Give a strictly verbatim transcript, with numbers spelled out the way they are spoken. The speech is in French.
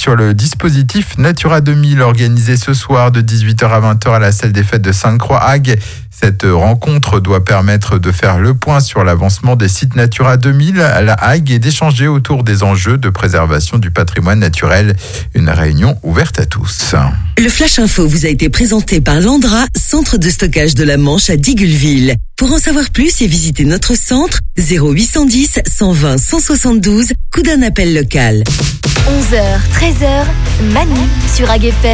sur le dispositif Natura deux mille organisé ce soir de dix-huit heures à vingt heures à la salle des fêtes de Sainte-Croix-Hague. Cette rencontre doit permettre de faire le point sur l'avancement des sites Natura deux mille à la Hague et d'échanger autour des enjeux de préservation du patrimoine naturel. Une réunion ouverte à tous. Le Flash Info vous a été présenté par Landra, centre de stockage de la Manche à Digulleville. Pour en savoir plus et visiter notre centre, zéro huit cent dix, cent vingt, cent soixante-douze, coup d'un appel local. onze heures, treize heures, Manu sur Hague F M.